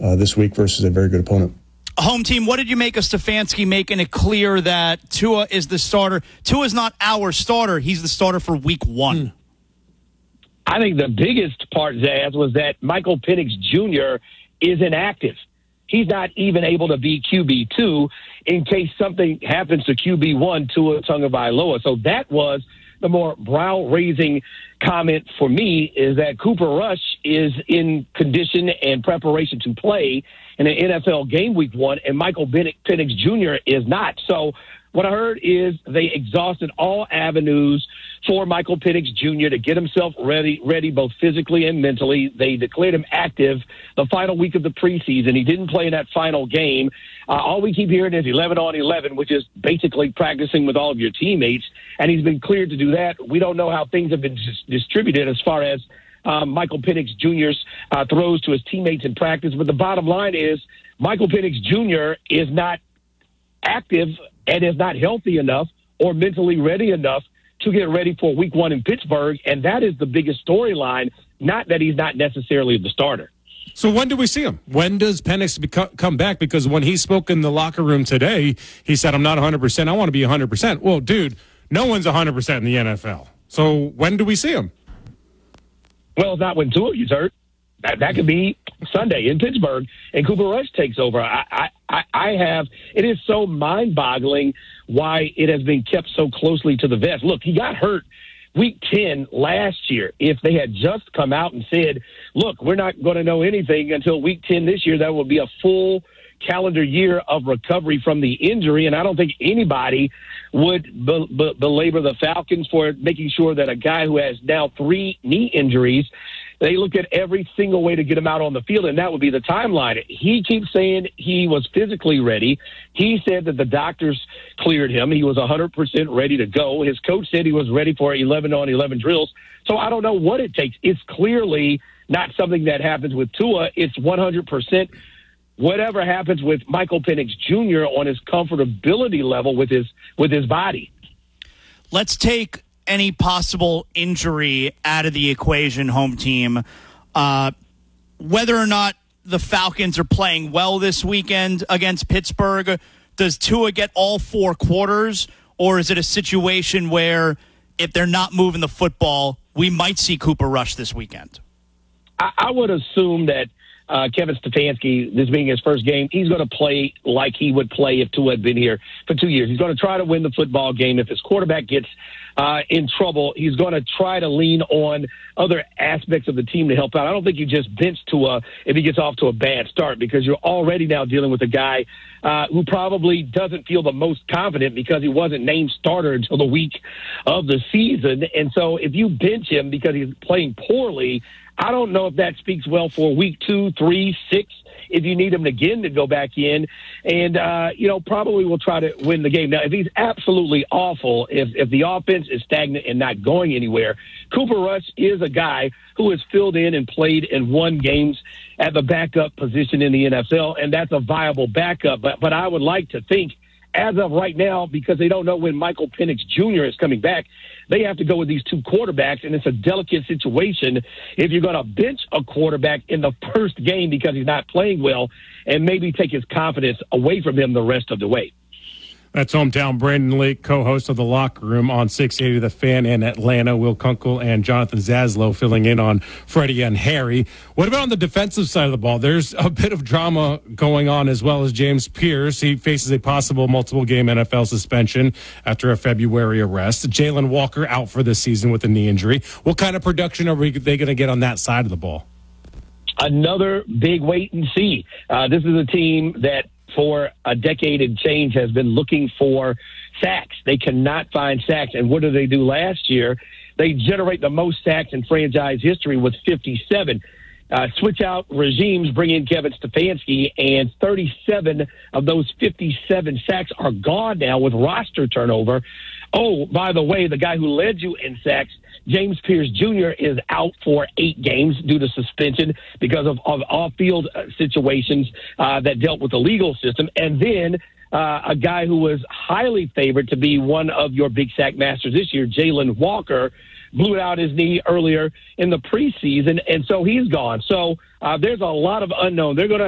this week versus a very good opponent. Home team, what did you make of Stefanski making it clear that Tua is the starter? Tua's not our starter. He's the starter for week 1. I think the biggest part, Zaz, was that Michael Penix Jr. is inactive. He's not even able to be QB2 in case something happens to QB1, Tua Tagovailoa. So that was the more brow-raising comment for me, is that Cooper Rush is in condition and preparation to play in an NFL game week 1, and Michael Penix Jr. is not. So what I heard is they exhausted all avenues for Michael Penix Jr. to get himself ready both physically and mentally. They declared him active the final week of the preseason. He didn't play in that final game. All we keep hearing is 11 on 11, which is basically practicing with all of your teammates, and he's been cleared to do that. We don't know how things have been distributed as far as Michael Penix Jr.'s throws to his teammates in practice, but the bottom line is Michael Penix Jr. is not active and is not healthy enough or mentally ready enough to get ready for week 1 in Pittsburgh, and that is the biggest storyline, not that he's not necessarily the starter. So when do we see him? When does Penix come back? Because when he spoke in the locker room today, he said, I'm not 100%. I want to be 100%. Well, dude, no one's 100% in the NFL. So when do we see him? Well, not when Tua gets hurt. That could be Sunday in Pittsburgh, and Cooper Rush takes over. It is so mind-boggling why it has been kept so closely to the vest. Look, he got hurt week 10 last year. If they had just come out and said, look, we're not going to know anything until week 10 this year, that would be a full calendar year of recovery from the injury, and I don't think anybody would belabor the Falcons for making sure that a guy who has now 3 knee injuries, they look at every single way to get him out on the field, and that would be the timeline. He keeps saying he was physically ready. He said that the doctors cleared him. He was 100% ready to go. His coach said he was ready for 11 on 11 drills. So I don't know what it takes. It's clearly not something that happens with Tua. It's 100% whatever happens with Michael Penix Jr. on his comfortability level with his body. Let's take any possible injury out of the equation, home team. Whether or not the Falcons are playing well this weekend against Pittsburgh, does Tua get all 4 quarters, or is it a situation where if they're not moving the football, we might see Cooper Rush this weekend? I would assume that Kevin Stefanski, this being his first game, he's going to play like he would play if Tua had been here for 2 years. He's going to try to win the football game. If his quarterback gets in trouble, he's going to try to lean on other aspects of the team to help out. I don't think you just bench Tua if he gets off to a bad start, because you're already now dealing with a guy who probably doesn't feel the most confident because he wasn't named starter until the week of the season. And so if you bench him because he's playing poorly, I don't know if that speaks well for week 2, 3, 6, if you need him again to go back in. And, probably will try to win the game. Now, if he's absolutely awful, if the offense is stagnant and not going anywhere, Cooper Rush is a guy who has filled in and played and won games at the backup position in the NFL, and that's a viable backup. But I would like to think, as of right now, because they don't know when Michael Penix Jr. is coming back, they have to go with these 2 quarterbacks, and it's a delicate situation if you're going to bench a quarterback in the first game because he's not playing well and maybe take his confidence away from him the rest of the way. That's hometown Brandon Lake, co-host of The Locker Room on 680 The Fan in Atlanta. Will Kunkel and Jonathan Zaslow filling in on Freddie and Harry. What about on the defensive side of the ball? There's a bit of drama going on as well as James Pierce. He faces a possible multiple-game NFL suspension after a February arrest. Jalen Walker out for this season with a knee injury. What kind of production are they going to get on that side of the ball? Another big wait and see. This is a team that for a decade and change has been looking for sacks. They cannot find sacks. And what did they do last year? They generate the most sacks in franchise history with 57. Switch out regimes, bring in Kevin Stefanski, and 37 of those 57 sacks are gone now with roster turnover. Oh, by the way, the guy who led you in sacks, James Pierce Jr., is out for 8 games due to suspension because of off-field situations that dealt with the legal system. And then a guy who was highly favored to be one of your big sack masters this year, Jalen Walker, blew out his knee earlier in the preseason, and so he's gone. So there's a lot of unknown. They're going to